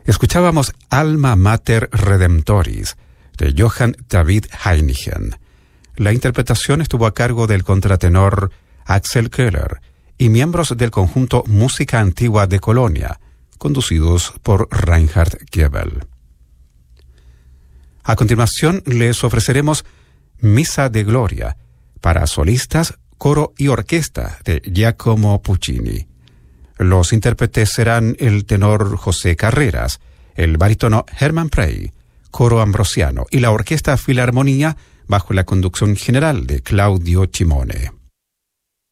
Escuchábamos Alma Mater Redemptoris, de Johann David Heinichen. La interpretación estuvo a cargo del contratenor Axel Köhler y miembros del conjunto Música Antigua de Colonia, conducidos por Reinhard Goebel. A continuación les ofreceremos Misa de Gloria para solistas, coro y orquesta de Giacomo Puccini. Los intérpretes serán el tenor José Carreras, el barítono Hermann Prey, coro ambrosiano y la orquesta Filarmonía bajo la conducción general de Claudio Cimone.